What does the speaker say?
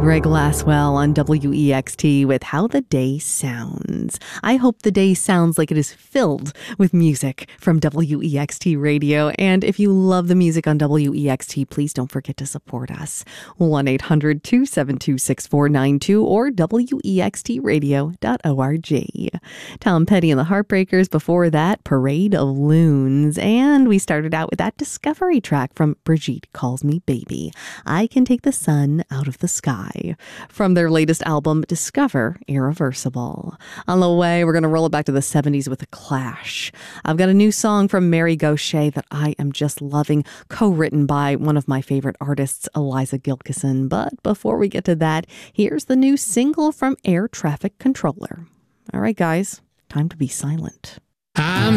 Greg Laswell on WEXT with How the Day Sounds. I hope the day sounds like it is filled with music from WEXT Radio. And if you love the music on WEXT, please don't forget to support us. 1-800-272-6492 or WEXTradio.org. Tom Petty and the Heartbreakers. Before that, Parade of Loons. And we started out with that Discovery track from Brigitte Calls Me Baby. I Can Take the Sun Out of the Sky. From their latest album, Discover Irreversible. On the way, we're going to roll it back to the 70s with The Clash. I've got a new song from Mary Gauthier that I am just loving, co-written by one of my favorite artists, Eliza Gilkison. But before we get to that, here's the new single from Air Traffic Controller. All right, guys, time to be silent. I'm